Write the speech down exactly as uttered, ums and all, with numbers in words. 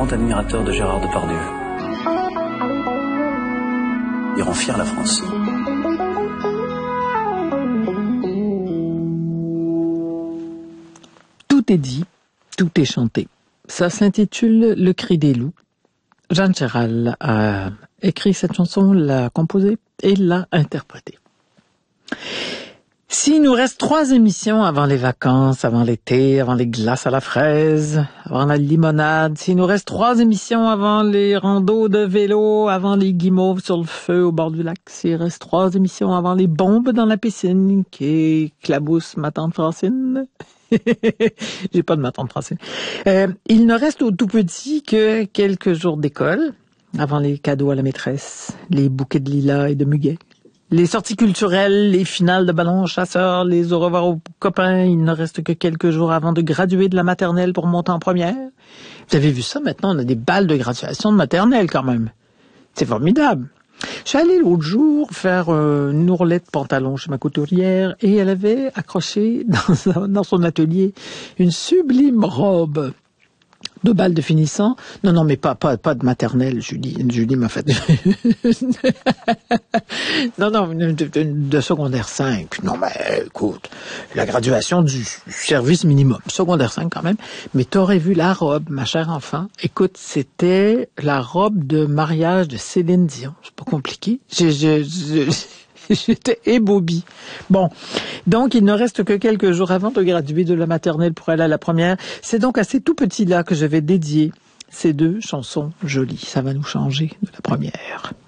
grand admirateur de Gérard Depardieu. Il rend fier la France. Tout est dit, tout est chanté. Ça s'intitule Le cri des loups. Jeanne Chéral a écrit cette chanson, l'a composée et l'a interprétée. S'il nous reste trois émissions avant les vacances, avant l'été, avant les glaces à la fraise, avant la limonade, s'il nous reste trois émissions avant les randos de vélo, avant les guimauves sur le feu au bord du lac, s'il reste trois émissions avant les bombes dans la piscine qui éclaboussent ma tante Francine, j'ai pas de ma tante Francine, euh, il ne reste au tout petit que quelques jours d'école, avant les cadeaux à la maîtresse, les bouquets de lilas et de muguets, les sorties culturelles, les finales de ballon chasseur, les au revoir aux copains. Il ne reste que quelques jours avant de graduer de la maternelle pour monter en première. Vous avez vu ça? Maintenant, on a des balles de graduation de maternelle quand même. C'est formidable. Je suis allée l'autre jour faire euh, une ourlette pantalon chez ma couturière et elle avait accroché dans, dans son atelier une sublime robe de balles de finissant. Non, non, mais pas, pas, pas de maternelle, Julie. Julie m'a fait... non, non, de, de, de secondaire cinq. Non, mais écoute, la graduation du service minimum. Secondaire cinq quand même. Mais t'aurais vu la robe, ma chère enfant. Écoute, c'était la robe de mariage de Céline Dion. C'est pas compliqué. J'ai... j'ai, j'ai J'étais ébobie. Bon, donc il ne reste que quelques jours avant de graduer de la maternelle pour aller à la première. C'est donc à ces tout petits-là que je vais dédier ces deux chansons jolies. Ça va nous changer de la première.